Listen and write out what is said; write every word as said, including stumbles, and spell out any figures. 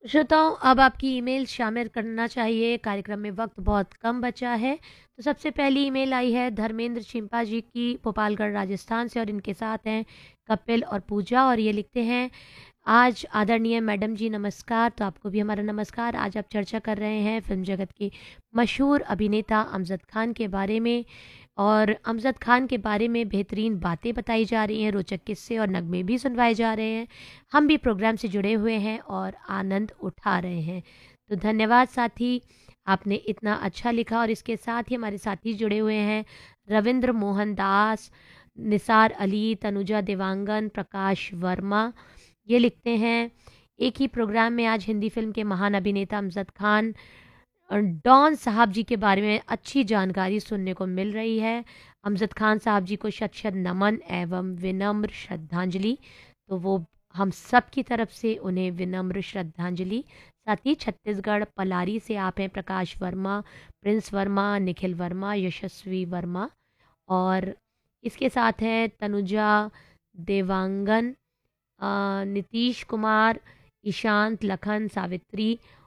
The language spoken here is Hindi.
श्रोताओं, अब आपकी ईमेल शामिल करना चाहिए। कार्यक्रम में वक्त बहुत कम बचा है। तो सबसे पहली ईमेल आई है धर्मेंद्र चिंपा जी की, भोपालगढ़ राजस्थान से, और इनके साथ हैं कपिल और पूजा। और ये लिखते हैं, आज आदरणीय मैडम जी नमस्कार। तो आपको भी हमारा नमस्कार। आज आप चर्चा कर रहे हैं फिल्म जगत के मशहूर अभिनेता अमजद खान के बारे में, और अमजद खान के बारे में बेहतरीन बातें बताई जा रही हैं, रोचक किस्से और नगमे भी सुनवाए जा रहे हैं। हम भी प्रोग्राम से जुड़े हुए हैं और आनंद उठा रहे हैं। तो धन्यवाद साथी, आपने इतना अच्छा लिखा। और इसके साथ ही हमारे साथी जुड़े हुए हैं रविंद्र मोहन दास, निसार अली, तनुजा देवांगन, प्रकाश वर्मा। ये लिखते हैं, एक ही प्रोग्राम में आज हिंदी फिल्म के महान अभिनेता अमजद खान और डॉन साहब जी के बारे में अच्छी जानकारी सुनने को मिल रही है। अमजद खान साहब जी को शत शत नमन एवं विनम्र श्रद्धांजलि। तो वो हम सब की तरफ से उन्हें विनम्र श्रद्धांजलि। साथ ही छत्तीसगढ़ पलारी से आप हैं प्रकाश वर्मा, प्रिंस वर्मा, निखिल वर्मा, यशस्वी वर्मा। और इसके साथ हैं तनुजा देवांगन, अ, नीतीश कुमार, ईशांत, लखन, सावित्री